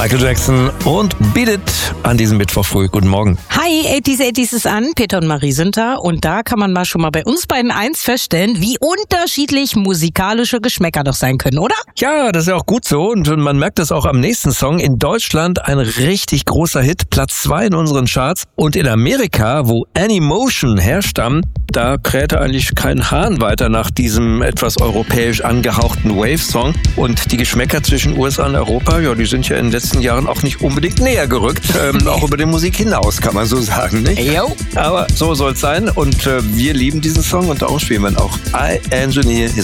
Michael Jackson und Beat It an diesem Mittwoch früh. Guten Morgen. Hi, 80s ist an. Peter und Marie sind da. Und da kann man mal schon mal bei uns beiden eins feststellen, wie unterschiedlich musikalische Geschmäcker doch sein können, oder? Ja, das ist ja auch gut so. Und man merkt das auch am nächsten Song. In Deutschland ein richtig großer Hit, Platz 2 in unseren Charts. Und in Amerika, wo Anymotion herstammen, da krähte eigentlich kein Hahn weiter nach diesem etwas europäisch angehauchten Wave-Song. Und die Geschmäcker zwischen USA und Europa, ja, die sind ja in den letzten Jahren auch nicht unbedingt näher gerückt. Auch über die Musik hinaus, kann man so sagen, nicht? Jo. Aber so soll's sein. Und wir lieben diesen Song und darum spielen wir ihn auch. I Engineer His